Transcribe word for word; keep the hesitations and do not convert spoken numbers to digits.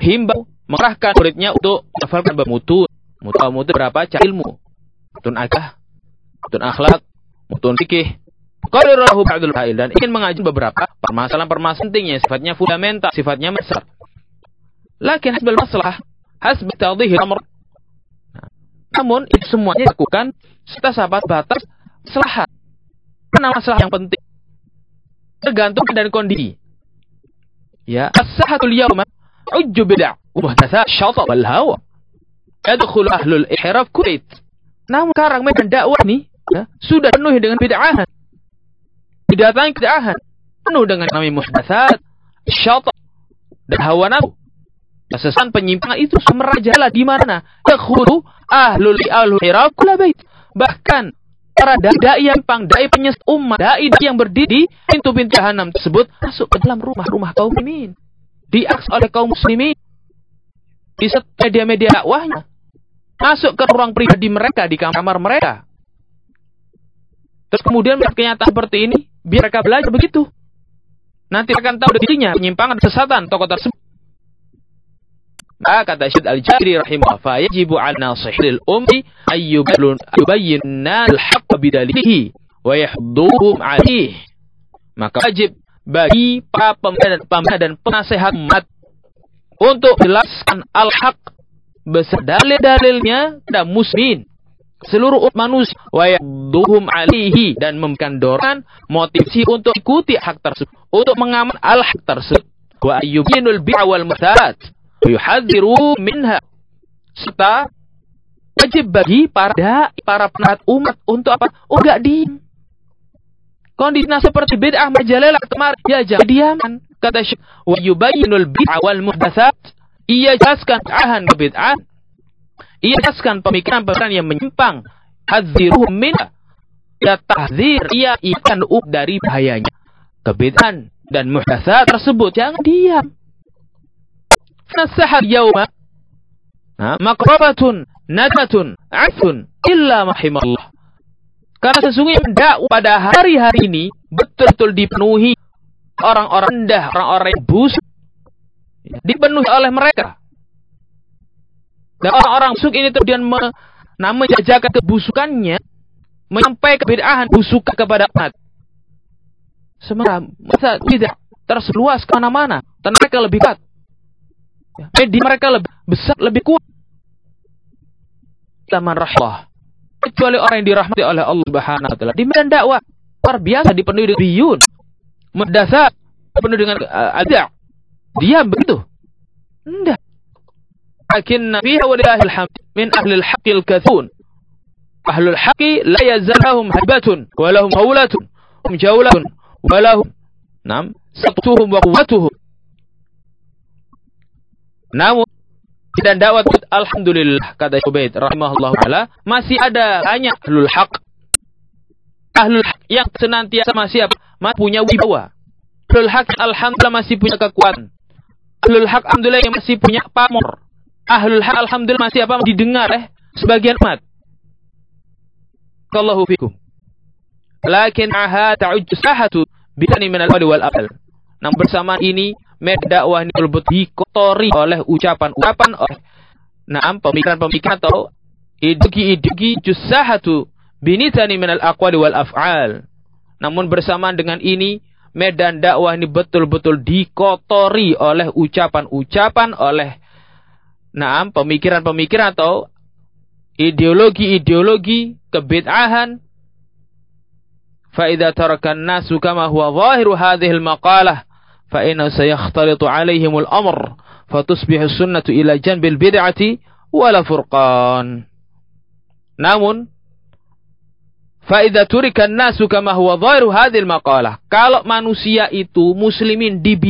himbau mengarahkan muridnya untuk menghafalkan bermutun. Mutun mutun berapa? Cari ilmu. Mutun akah, mutun akhlak, mutun fikih. Qarahu ba'dul fa'il dan ingin mengaji beberapa permasalahan-permasalahan pentingnya sifatnya fundamental, sifatnya besar. Lakin hasbal masalah, hasb tadhihil amr. Namun itu semuanya dilakukan setelah sahabat batas maslahat. Mana masalah yang penting? Tergantung dari kondisi. Ya, as-sahatul yawma ujub bid'ah wa muhdatsat syata wal hawa. Yadkhulu ahlul ihraf kulit. Namun sekarang medan dakwah ini ya, sudah penuh dengan bid'ahan. Didatangi bid'ahan penuh dengan namanya muhdatsat, syata dan hawa nafsu. Kesesatan penyimpangan itu merajalela di mana? Yadkhulu ahlul ahlul ihraf kull bait. Bahkan para dai yang pang dai penyesat umat, dai yang berdiri di pintu-pintu jahanam tersebut masuk ke dalam rumah-rumah kaum muslimin. Diakses oleh kaum muslimin. Di media-media dakwahnya. Masuk ke ruang pribadi mereka, di kamar mereka. Terus kemudian melihat kenyataan seperti ini, biar mereka belajar begitu. Nanti akan tahu dirinya penyimpangan kesesatan tokoh tersebut. Maka kata Syed Al-Jabiri rahimahullah, fa yajibu 'ala nasihil ummi ayyubayyinna al-haqq bidalihi wa yahduhum 'alaihi. Maka wajib bagi para pembela dan penasehat umat untuk jelaskan al-haq beserta dalil-dalilnya kepada muslimin seluruh umat manusia wa yahduhum 'alaihi dan memberikan dorongan motivasi untuk ikuti hak tersebut, untuk mengamalkan al-haq tersebut. Wa ayyubinul bi'a wal muhdatsat yuhadziru minha, serta wajib bagi para dai, para penasehat umat untuk apa? Oh, enggak diam. Kondisinya seperti bid'ah majalah kemarin, ya jangan diaman. Kata Syekh, wa yubayyinul bid'ah wal muhdatsat, ia jelaskan bid'ahan ke bid'ah, ia jelaskan pemikiran-pemikiran yang menyimpang, hadziruhum minha, ya tahzir, ia ikan up dari bahayanya kebid'ahan dan muhdatsat tersebut. Jangan diam. Nasihat yawma maqrabatun nadatun afun illa mahimallah. Karena sesungguhnya dakwah pada hari-hari ini betul-betul dipenuhi orang-orang rendah, orang-orang yang busuk, dipenuhi oleh mereka. Dan orang-orang busuk ini kemudian menjajakan kebusukannya, menyampaikan kebid'ahan busuk kepada umat. Sementara masa tidak terseluas ke mana-mana, dan mereka lebih kuat. Media mereka lebih besar, lebih kuat. Zaman rahmah. Kecuali orang yang dirahmati oleh Allah Subhanahu wa taala. Di medan dakwah luar biasa dipenuhi dengan biyun, muhdatsat, dipenuhi dengan uh, ada. Dia begitu. Enggak. Lakin nabiha walillahil hamd min ahlil haqqil kathun. Ahlul haqqi la yazalhum habatun wa lahum hawlatun hum jawlatun wa lahum nam sabtuhum wa quwwatuhum. Namun dan dakwah alhamdulillah kata Ubaid rahimahullah taala masih ada banyak ahlul haq, ahlul haq yang senantiasa masih masih punya wibawa. Ahlul haq alhamdulillah masih punya kekuatan. Ahlul haq alhamdulillah yang masih punya pamor. Ahlul haq alhamdulillah masih apa didengar eh sebagian umat. Allahu fikum. Lakin aha ta'ujju sahatu bitani min al-wali wal aqal. Namun bersama ini media dakwah ini betul-betul dikotori oleh ucapan-ucapan, oleh naam pemikiran-pemikiran atau ideologi-ideologi jusahatu binitani minal aqwali wal af'al. Namun bersamaan dengan ini medan dakwah ini betul-betul dikotori oleh ucapan-ucapan, oleh naam pemikiran-pemikiran atau ideologi-ideologi kebid'ahan. Fa idza tarakan nasu kama huwa zahiru hadhihi al-maqalah fa inna sayakhtalitu alaihim al-amr fatusbihu sunnatu ila janbil bid'ati wala furqan. Namun fa idza turika an-nasu kama huwa zahiru hadhihi al-maqalah, kalau manusia itu muslimin dibiarkan